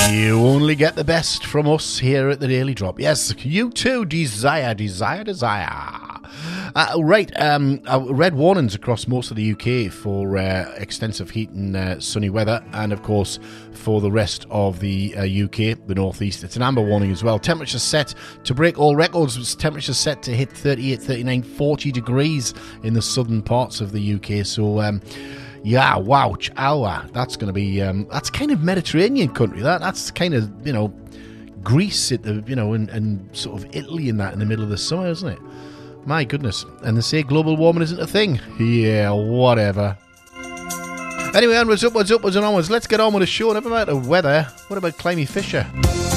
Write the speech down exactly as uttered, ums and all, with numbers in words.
You only get the best from us here at the Daily Drop. Yes, you too desire, desire, desire. Uh, right, um, uh, red warnings across most of the U K for uh, extensive heat and uh, sunny weather, and of course for the rest of the uh, U K, the northeast. It's an amber warning as well. Temperatures set to break all records. Temperatures set to hit thirty-eight, thirty-nine, forty degrees in the southern parts of the U K. So, um, yeah, wow, hour. That's going to be, um, that's kind of Mediterranean country. That That's kind of, you know, Greece, at the, you know, and, and sort of Italy and that in the middle of the summer, isn't it? My goodness. And they say global warming isn't a thing. Yeah, whatever. Anyway, onwards, upwards, upwards and onwards. Let's get on with the show. Never mind the weather. What about Climby Fisher?